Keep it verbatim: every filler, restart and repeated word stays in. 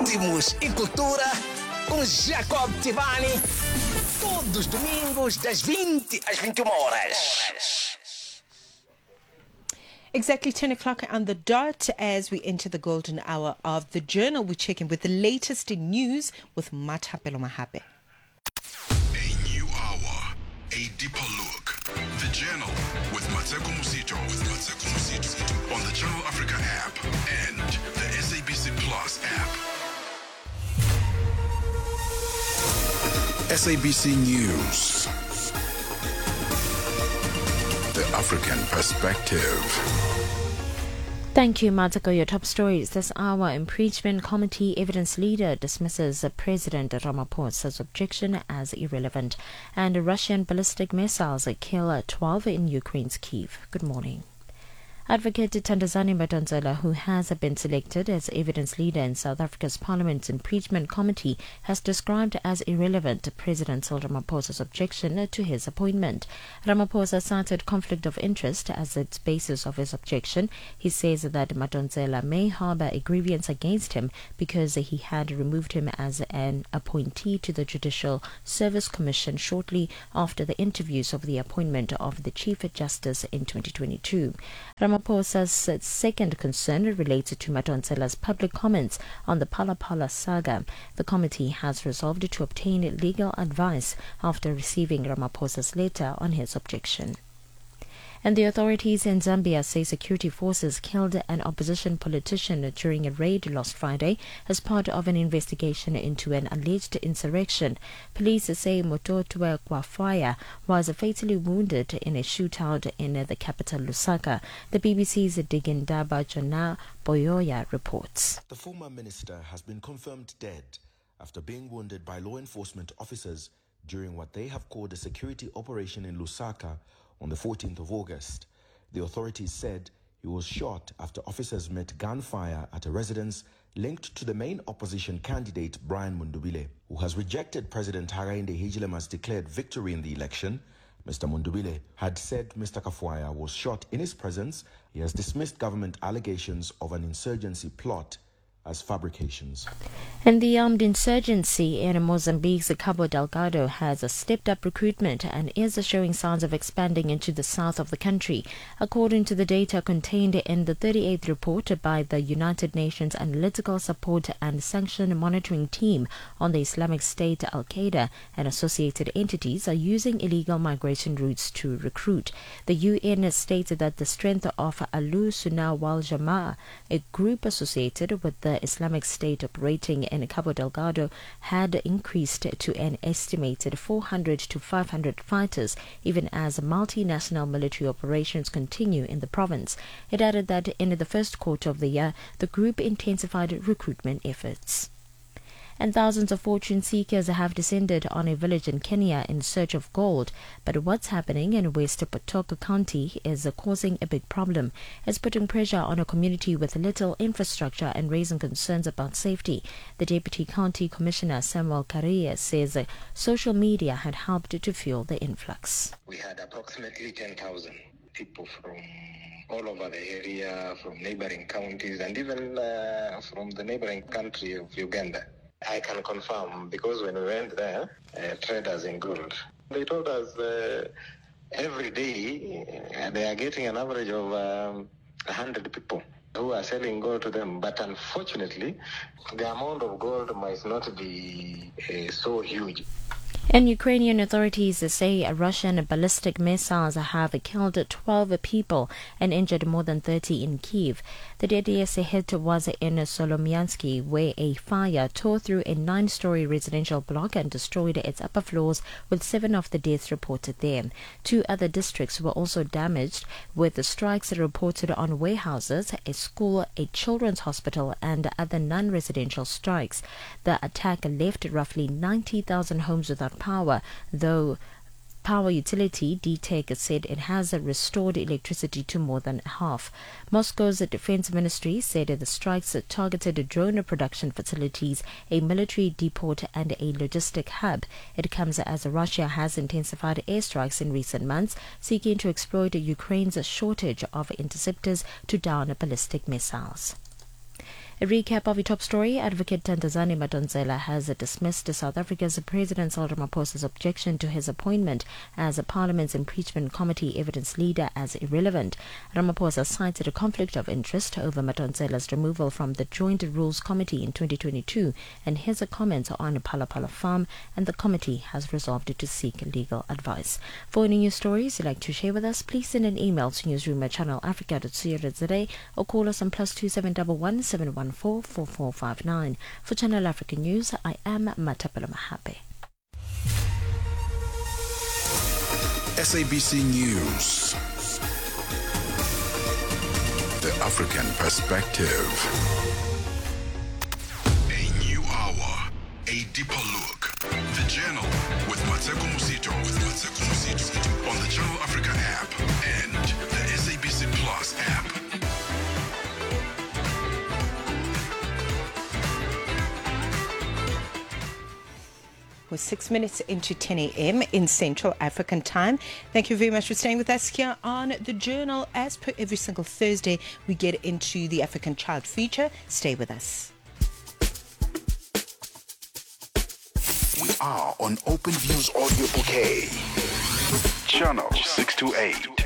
Ritmos e cultura com Jacob Tivani. Todos os domingos das vinte às vinte e uma horas. Exactly ten o'clock on the dot as we enter the golden hour of the journal. We check in with the latest in news with Mathapelo Mahape. A new hour, a deeper look. The Journal with Mateko Musito, with Mateko Musito on the Channel Africa app and the S A B C Plus app. S A B C News. The African perspective. Thank you, Matako. Your top stories this hour. Impeachment committee evidence leader dismisses President Ramaphosa's objection as irrelevant. And Russian ballistic missiles kill twelve in Ukraine's Kyiv. Good morning. Advocate Thandazani Madonsela, who has been selected as evidence leader in South Africa's Parliament's impeachment committee, has described as irrelevant President Cyril Ramaphosa's objection to his appointment. Ramaphosa cited conflict of interest as its basis of his objection. He says that Madonsela may harbour a grievance against him because he had removed him as an appointee to the Judicial Service Commission shortly after the interviews of the appointment of the Chief Justice in twenty twenty-two. Ramaphosa's second concern related to Madonsela's public comments on the Phala Phala saga. The committee has resolved to obtain legal advice after receiving Ramaphosa's letter on his objection. And the authorities in Zambia say security forces killed an opposition politician during a raid last Friday as part of an investigation into an alleged insurrection. Police say Mototwe Kwafaya was fatally wounded in a shootout in the capital Lusaka. The B B C's Digindaba Jona Boyoya reports. The former minister has been confirmed dead after being wounded by law enforcement officers during what they have called a security operation in Lusaka on the fourteenth of August. The authorities said he was shot after officers met gunfire at a residence linked to the main opposition candidate Brian Mundubile, who has rejected President Hakainde Hichilema's declared victory in the election. Mister Mundubile had said Mister Kafwaya was shot in his presence. He has dismissed government allegations of an insurgency plot as fabrications. And the armed insurgency in Mozambique's Cabo Delgado has stepped up recruitment and is showing signs of expanding into the south of the country. According to the data contained in the thirty-eighth report by the United Nations Analytical Support and Sanction Monitoring Team on the Islamic State, Al-Qaeda and associated entities are using illegal migration routes to recruit. The U N stated that the strength of Al-Sunnah wal Jama'ah, a group associated with the Islamic State operating in Cabo Delgado, had increased to an estimated four hundred to five hundred fighters, even as multinational military operations continue in the province. It added that in the first quarter of the year, the group intensified recruitment efforts. And thousands of fortune seekers have descended on a village in Kenya in search of gold. But what's happening in West Potoco County is causing a big problem. It's putting pressure on a community with little infrastructure and raising concerns about safety. The Deputy County Commissioner Samuel Karia says uh, social media had helped to fuel the influx. We had approximately ten thousand people from all over the area, from neighboring counties, and even uh, from the neighboring country of Uganda. I can confirm, because when we went there, uh, traders in gold, they told us uh, every day uh, they are getting an average of um, one hundred people who are selling gold to them. But unfortunately, the amount of gold might not be uh, so huge. And Ukrainian authorities say Russian ballistic missiles have killed twelve people and injured more than thirty in Kyiv. The deadliest hit was in Solomyansky, where a fire tore through a nine-story residential block and destroyed its upper floors, with seven of the deaths reported there. Two other districts were also damaged, with the strikes reported on warehouses, a school, a children's hospital, and other non-residential strikes. The attack left roughly ninety thousand homes without power, though Power utility D TEC said it has restored electricity to more than half. Moscow's defense ministry said the strikes targeted drone production facilities, a military depot and a logistic hub. It comes as Russia has intensified airstrikes in recent months, seeking to exploit Ukraine's shortage of interceptors to down ballistic missiles. A recap of your top story. Advocate Thandazani Madonsela has dismissed South Africa's President Cyril Ramaphosa's objection to his appointment as a Parliament's impeachment committee evidence leader as irrelevant. Ramaphosa cited a conflict of interest over Madonsela's removal from the Joint Rules Committee in twenty twenty-two and his comments on Phalaphala Farm, and the committee has resolved to seek legal advice. For any news stories you'd like to share with us, please send an email to newsroom at channel africa dot co dot za or call us on plus two seven one one seven one four four four five nine. For Channel Africa News, I am Matapela Mahape. S A B C News. The African perspective. A new hour, a deeper look. The Journal with Mateko Musito. With Mateko Musito on the Channel Africa app and the S A B C Plus app. We're six minutes into ten a.m. in Central African time. Thank you very much for staying with us here on The Journal. As per every single Thursday, we get into the African Child feature. Stay with us. We are on Open Views Audio Bouquet. Channel six two eight.